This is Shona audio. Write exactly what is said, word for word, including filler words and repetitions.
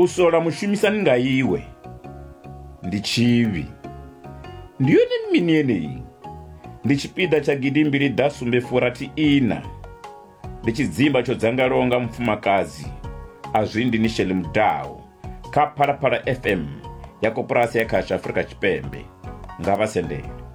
u sola mushumisani nga iwe ndi chivhi. Ndi yone mini yeneyi? Ndi chipiḓa cha gidi mbili ḓa sumbe furathi ina. Ndi tshidzimba tsho dzangalonga mfumakadzi a zwindi ni Sheli Mudau kha Phalaphala F M ya Koporasi ya Khasho Afrika Tshipembe nga Vhasendele.